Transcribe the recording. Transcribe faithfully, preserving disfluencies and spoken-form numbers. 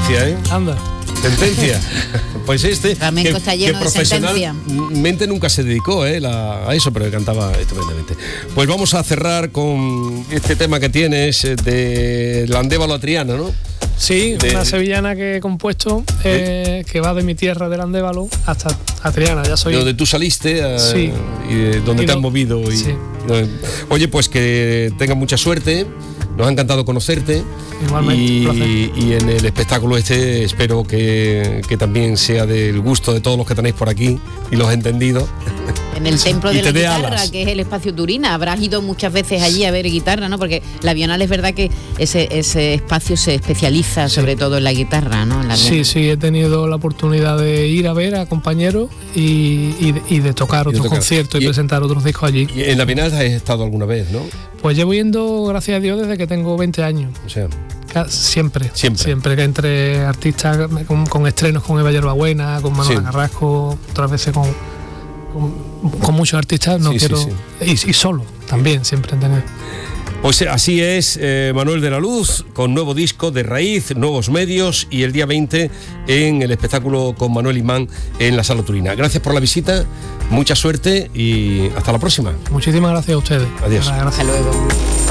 sentencia, ¿eh? Anda. Sentencia. Pues este, Flamenco que, está lleno que de sentencia. profesionalmente nunca se dedicó eh, la, a eso, pero cantaba estupendamente. Pues vamos a cerrar con este tema que tienes eh, de Landévalo a Triana, ¿no? Sí, De- una sevillana que he compuesto eh, que va de mi tierra de Landévalo hasta a Triana. Ya soy. De donde tú saliste eh, Sí. y de donde Y te no- has movido. Y, sí. eh, oye, pues que tengas mucha suerte. Nos ha encantado conocerte. Igualmente, y, un placer. y en el espectáculo este espero que, que también sea del gusto de todos los que tenéis por aquí y los entendidos. En el templo Y de te la dé guitarra, alas. que es el espacio Turina. Habrás ido muchas veces allí a ver guitarra, ¿no? Porque la Bienal es verdad que ese, ese espacio se especializa sobre todo en la guitarra, ¿no? En la Sí, Bienal. sí, he tenido la oportunidad de ir a ver a compañeros y, y, de, y de tocar Y de otros tocar. conciertos y, Y- presentar otros discos allí. Y en la Bienal has estado alguna vez, ¿no? Pues llevo yendo, gracias a Dios, desde que tengo veinte años. O sea, Ca- Siempre, Siempre. siempre que entre artistas con, con estrenos con Eva Yerbabuena, con Manuela Sí. Carrasco, otras veces con, con, con muchos artistas, no Sí, sí, quiero. sí. Y, y solo, también, siempre en tener. pues así es, eh, Manuel de la Luz, con nuevo disco de Raíz, nuevos medios, y el día veinte en el espectáculo con Manuel Imán en la Sala Turina. Gracias por la visita, mucha suerte y hasta la próxima. Muchísimas gracias a ustedes. Adiós. Gracias. Hasta luego.